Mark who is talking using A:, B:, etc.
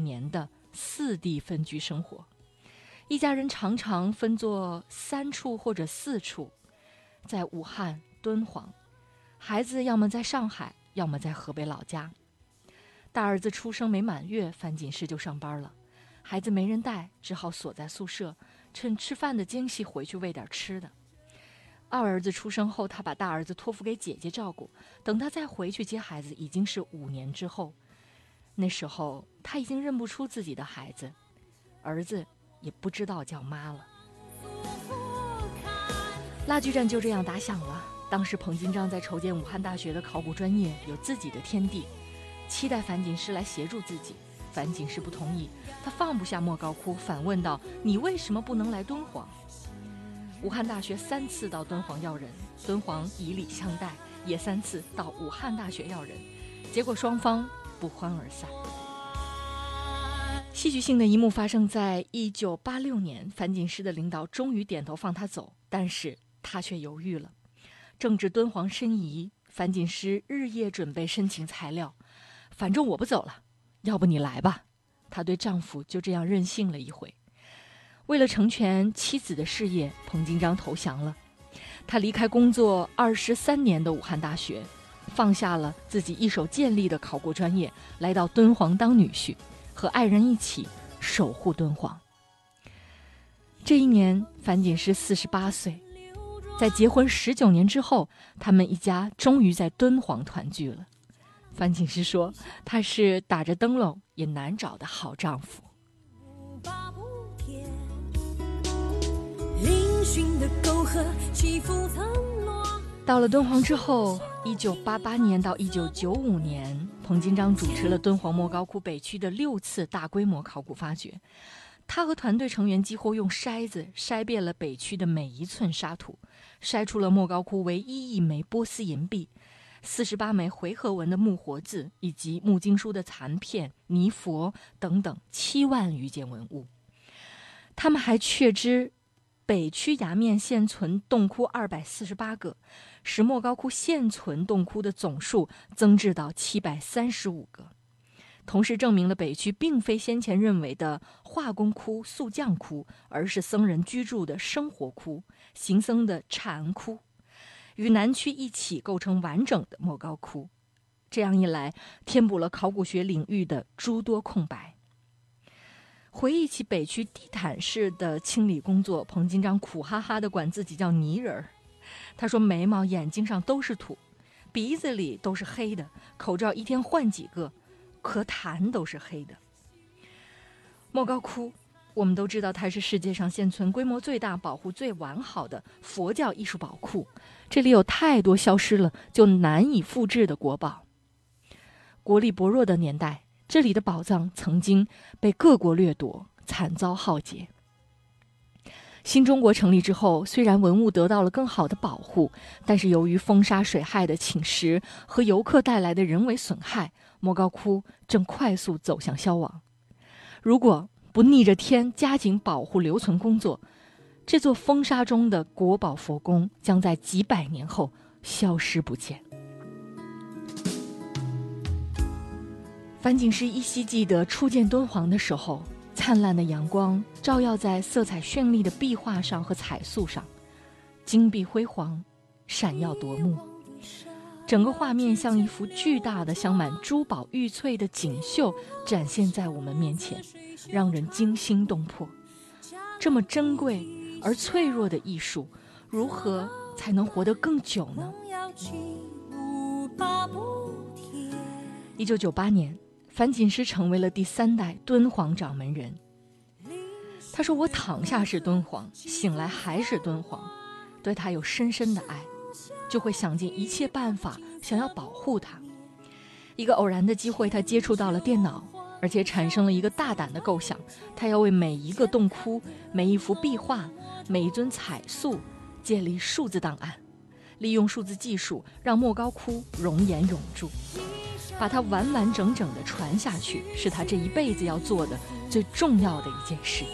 A: 年的4地分居生活，一家人常常分作3处或者4处，在武汉、敦煌，孩子要么在上海，要么在河北老家。大儿子出生没满月，樊锦诗就上班了，孩子没人带，只好锁在宿舍，趁吃饭的间隙回去喂点吃的。二儿子出生后，他把大儿子托付给姐姐照顾，等他再回去接孩子，已经是5年之后。那时候他已经认不出自己的孩子，儿子也不知道叫妈了。蜡炬战就这样打响了。当时彭金章在筹建武汉大学的考古专业，有自己的天地，期待樊锦诗来协助自己。樊锦诗不同意，他放不下莫高窟，反问道：“你为什么不能来敦煌？”武汉大学3次到敦煌要人，敦煌以礼相待，也3次到武汉大学要人，结果双方不欢而散。戏剧性的一幕发生在1986年，樊锦诗的领导终于点头放他走，但是他却犹豫了。正值敦煌申遗，樊锦诗日夜准备申请材料，反正我不走了，要不你来吧。她对丈夫就这样任性了一回。为了成全妻子的事业，彭金章投降了。他离开工作23年的武汉大学，放下了自己一手建立的考古专业，来到敦煌当女婿，和爱人一起守护敦煌。这一年，樊锦诗48岁。在结婚19年之后，他们一家终于在敦煌团聚了。樊锦诗说，他是打着灯笼也难找的好丈夫。到了敦煌之后，1988年到1995年，彭金章主持了敦煌莫高窟北区的6次大规模考古发掘。他和团队成员几乎用筛子筛遍了北区的每一寸沙土，筛出了莫高窟唯一1枚波斯银币、48枚回鹘纹的木活字，以及木经书的残片、泥佛等等7万余件文物。他们还确知北区崖面现存洞窟248个，使莫高窟现存洞窟的总数增至到735个。同时证明了北区并非先前认为的化工窟、肃降窟，而是僧人居住的生活窟、行僧的禅窟，与南区一起构成完整的莫高窟。这样一来，填补了考古学领域的诸多空白。回忆起北区地毯式的清理工作，彭金章苦哈哈地管自己叫泥人儿。他说眉毛、眼睛上都是土，鼻子里都是黑的，口罩一天换几个，可痰都是黑的。莫高窟，我们都知道它是世界上现存规模最大、保护最完好的佛教艺术宝库，这里有太多消失了就难以复制的国宝。国力薄弱的年代，这里的宝藏曾经被各国掠夺，惨遭浩劫。新中国成立之后，虽然文物得到了更好的保护，但是由于风沙水害的侵蚀和游客带来的人为损害，莫高窟正快速走向消亡。如果不逆着天加紧保护留存工作，这座风沙中的国宝佛宫将在几百年后消失不见。樊锦诗依稀记得初见敦煌的时候，灿烂的阳光照耀在色彩绚丽的壁画上和彩塑上，金碧辉煌，闪耀夺目。整个画面像一幅巨大的镶满珠宝玉翠的锦绣展现在我们面前，让人惊心动魄。这么珍贵而脆弱的艺术，如何才能活得更久呢？1998年，樊锦诗成为了第3代敦煌掌门人。他说，我躺下是敦煌，醒来还是敦煌，对他有深深的爱，就会想尽一切办法想要保护它。一个偶然的机会，他接触到了电脑，而且产生了一个大胆的构想，他要为每一个洞窟、每一幅壁画、每一尊彩塑建立数字档案，利用数字技术让莫高窟容颜永驻，把它完完整整地传下去，是他这一辈子要做的最重要的一件事。